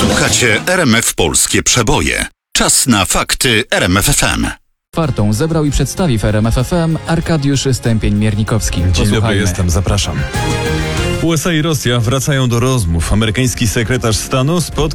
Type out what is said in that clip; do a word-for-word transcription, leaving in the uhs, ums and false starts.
Słuchacie R M F Polskie Przeboje. Czas na fakty R M F F M. Czwartą zebrał i przedstawi w R M F F M Arkadiusz Stępień-Miernikowski. Dzień Posłuchajmy. dobry, jestem, zapraszam. U S A i Rosja wracają do rozmów. Amerykański sekretarz stanu spotkał